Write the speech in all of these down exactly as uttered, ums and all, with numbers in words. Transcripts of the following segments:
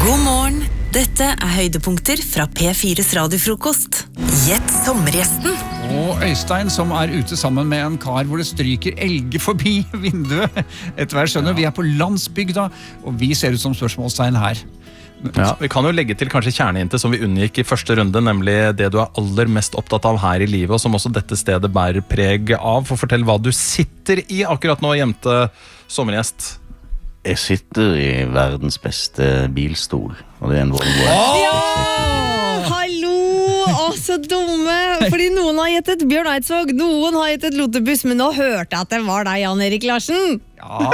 God morgen, dette er høydepunkter fra P fires radiofrokost. Gjett sommergjesten. Og Øystein som er ute sammen med en kar hvor det stryker elge forbi vinduet. Etter hver skjønner, vi er på landsbygda, og vi ser ut som spørsmålstegn her. Ja, vi kan jo legge til kanskje kjernehintet som vi unngikk i første runde, nemlig det du er aller mest opptatt av her i livet, og som også dette stedet bærer preg av. For fortell hva du sitter i akkurat nå, gjemte sommergjest. Jeg sitter i verdens beste bilstol, og det er en Volvo. Ja! Hallo! Å, så dumme! Fordi noen har gjettet Bjørn Eidsvåg, noen har gjettet Lotebuss, men nå hørte jeg at det var deg, Jan Erik Larsen. Ja.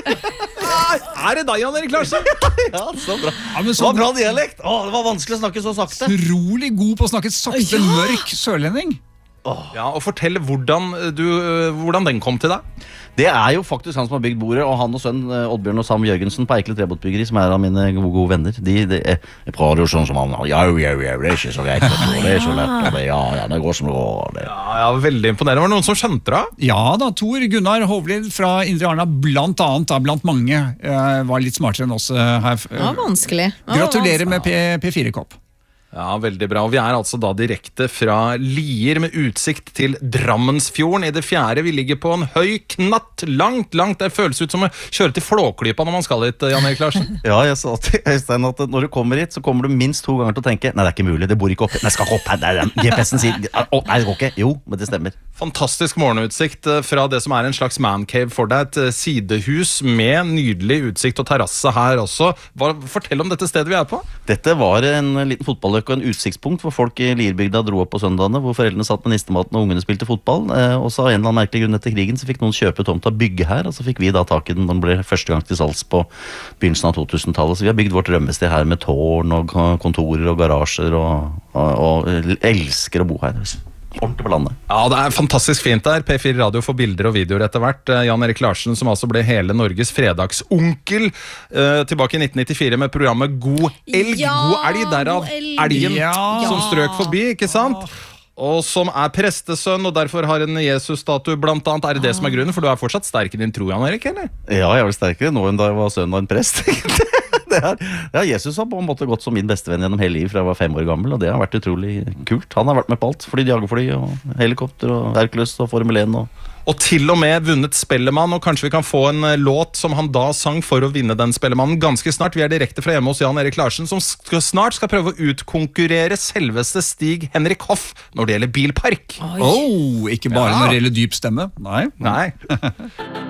Er det deg, Jan Erik Larsen? Ja, så bra. Ja, men Det så var bra dialekt. Å, det var vanskelig å snakke så sakte. utrolig god på å snakke sakte, Ja. mørk sørlending. Ja, og fortell hvordan, du, hvordan den kom til deg. Det er jo faktisk han som har bygd bordet, og han og sønn eh, Oddbjørn og Sam Jørgensen på Eikle Trebåtbyggeri, som er av mine gode, gode venner. De, de, jeg, jeg prater jo sånn som han, ja, ja, ja, det er ikke så greit, det er så lett, og det, ja, ja, det går som det går. Det. Ja, ja, veldig imponerende. Var det noen som skjønte det? Ja da, Tor Gunnar Hovlid fra Indre Arna, blant annet, da, blant mange, eh, var litt smartere enn oss eh, her. Det var vanskelig. Det var Gratulerer vanskelig. med P fire-kopp. Ja, veldig bra. Og vi er altså da direkte fra Lier med utsikt til Drammensfjorden i det fjerde. Vi ligger på en høy knatt, langt, langt. Det føles ut som å kjøre til Flåklypa når man skal hit, Jan Erik Larsen. Ja, jeg sa til Øystein at når du kommer hit, så kommer du minst to ganger til å tenke, nei, det er ikke mulig, det bor ikke opp, nei, jeg skal ikke opp her, det er G P S-en sier, å, nei, det går ikke, jo, men det stemmer. Fantastisk morgenutsikt fra det som er en slags mancave for deg, et sidehus med nydelig utsikt og terrasse her også. Hva, fortell om dette stedet vi er på. Dette var en liten fotballøk og en utsiktspunkt hvor folk i Lierbygda dro opp på søndagene, hvor foreldrene satt med nistematen og ungene spilte fotball, og så av en eller annen merkelig grunn etter krigen så fikk noen kjøpe tomt av bygge her, og så fikk vi da tak i den. Den ble første gang til salgs på begynnelsen av totusentallet, så vi har bygd vårt drømmested her med tårn og kontorer og garasjer, og, og, og elsker å bo her. Ordentlig på landet. Ja, det er fantastisk fint der. P fire Radio får bilder og videoer etter hvert. Jan Erik Larsen, som altså ble hele Norges fredagsonkel, eh, tilbake i nitten nittifire med programmet God elg, Ja, God elg, derav God elg. elgen Ja. som strøk forbi, ikke sant? Og som er prestesønn, og derfor har en Jesus-statue blant annet. Er det det som er grunnen? For du er fortsatt sterk i din tro, Jan Erik, eller? Ja, jeg er vel sterkere nå enn da jeg var sønn av en prest. det er, ja, Jesus har på en måte gått som min bestevenn gjennom hele livet fra jeg var fem år gammel, og det har vært utrolig kult. Han har vært med på alt, fly, jagerfly og helikopter og Hercules og Formel én og... Og til og med vunnet Spellemann, og kanskje vi kan få en eh, låt som han da sang for å vinne den Spellemannen ganske snart. Vi er direkte fra hjemme hos Jan Erik Larsen, som skal, snart skal prøve å utkonkurrere selveste Stig Henrik Hoff når det gjelder bilpark. Oh, ikke bare Ja. når det gjelder dyp stemme. Nei. Nei.